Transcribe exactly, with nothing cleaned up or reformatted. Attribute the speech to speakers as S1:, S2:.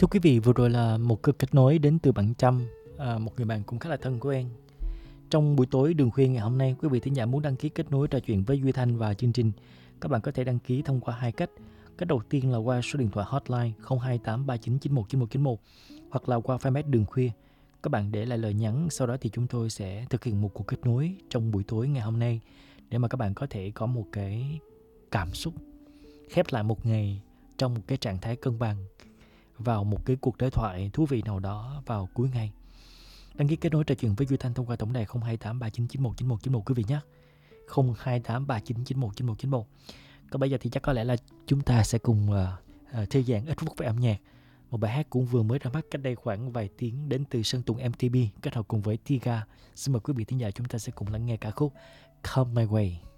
S1: Thưa quý vị, vừa rồi là một cuộc kết nối đến từ bạn Trâm, à, một người bạn cũng khá là thân của em. Trong buổi tối đường khuya ngày hôm nay, quý vị thính giả muốn đăng ký kết nối trò chuyện với Duy Thanh và chương trình, các bạn có thể đăng ký thông qua hai cách. Cách đầu tiên là qua số điện thoại hotline không hai tám ba chín chín một chín một chín một hoặc là qua fanpage đường khuya. Các bạn để lại lời nhắn, sau đó thì chúng tôi sẽ thực hiện một cuộc kết nối trong buổi tối ngày hôm nay để mà các bạn có thể có một cái cảm xúc khép lại một ngày trong một cái trạng thái cân bằng vào một cái cuộc đối thoại thú vị nào đó vào cuối ngày. Đăng ký kết nối trò chuyện với Duy Thanh thông qua tổng đài không hai tám ba chín chín một chín một chín một quý vị nhé. không hai tám ba chín chín một chín một chín một. Còn bây giờ thì chắc có lẽ là chúng ta sẽ cùng uh, uh, thư giãn ít phút về âm nhạc. Một bài hát cũng vừa mới ra mắt cách đây khoảng vài tiếng đến từ Sơn Tùng em tê pê kết hợp cùng với Tiga. Xin mời quý vị thính giả chúng ta sẽ cùng lắng nghe ca khúc Come My Way.